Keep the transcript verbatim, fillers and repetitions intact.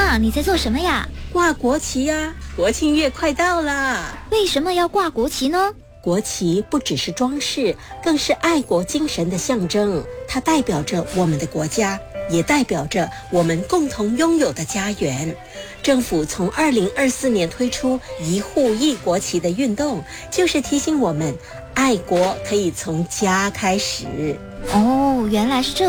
妈，你在做什么呀？ 挂国旗呀，国庆月快到啦！ 为什么要挂国旗呢？ 国旗不只是装饰，更是爱国精神的象征。它代表着我们的国家，也代表着我们共同拥有的家园。政府从二零二四年推出一户一国旗的运动，就是提醒我们，爱国可以从家开始。 哦，原来是这